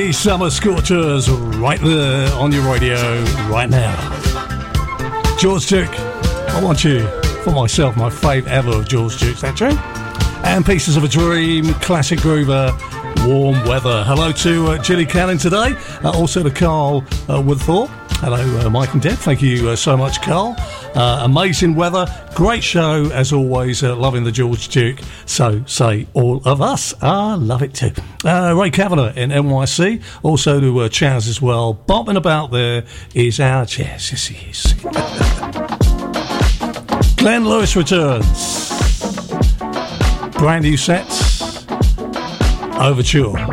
Summer Scorchers right there on your radio right now. George Duke, I Want You for myself, my fave ever of George Duke's, that true? And Pieces of a Dream, classic groover, Warm Weather. Hello to Gilly Cannon today, also to Carl Woodthorpe. Hello, Mike and Deb. Thank you so much, Carl. Amazing weather. Great show, as always. Loving the George Duke. So say all of us. I love it too. Ray Kavanagh in NYC. Also to Chaz as well. Bopping about there is our Chaz. Yes, he is. Glenn Lewis returns. Brand new sets. Overture.